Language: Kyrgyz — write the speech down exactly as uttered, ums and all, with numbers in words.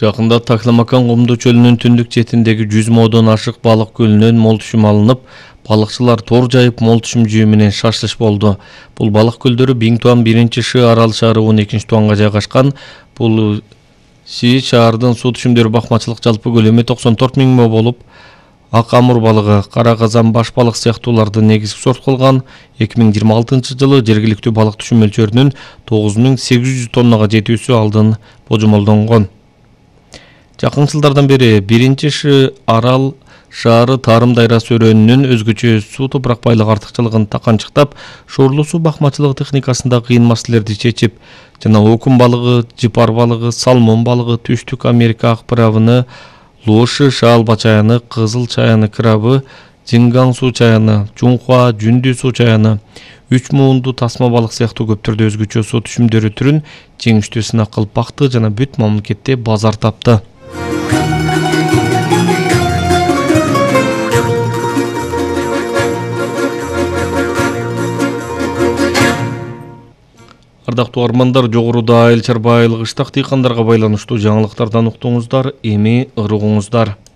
Жакында Такламакан Кумду чөлүнүн түндүк четиндеги жүз модон ашык балык көлүнөн мол түшүм алынып, балыкчылар тор жайып мол түшүм жөө менен шашлыш болду. Бул балык көлдөрү Биңтуан биринчи Ш арал шаары он экинчи туанга жайгашкан. Бул Си шаардын суу түшүмдөрү бакмачылык жалпы көлөмү токсон төрт миң мо болуп, ак амур балыгы, кара казан, баш балык сыяктууларды негизги сорт кылган. эки миң жыйырма алтынчы жылы жергиликтүү балык түшүм мөлчөрүнүн тогуз миң сегиз жүз тоннага жетүүсү алдын божомолдонгон. Жакын жылдардан бери биринчи Ш арал шаары тарым дайрасы өрөөнүнүн өзгөчө суу топурак байлыгы артыкчылыгын таканчыктап, шоорлуу суу бакмачылыгы техникасында кыйын маселелерди чечип, жана окун балыгы, жыпар балыгы, салмон балыгы, түштүк Америка ак пырабыны, лоши шаалба чаяны, кызыл чаяны крабы, жинган суу чаяны, жунхуа, жүндү суу чаяны, үч муунду тасма балык сыяктуу көптөрдө өзгөчө суу түшүмдөрү түрүн жеңиштүү сынак кылып бакты жана бүт мамлекетте базар тапты. Ардактуу армандар, жогоруда айыл чарба айыл кыштак дыйкандарга байланыштуу жаңылыктардан уктуңуздар, эми ырыгыңыздар.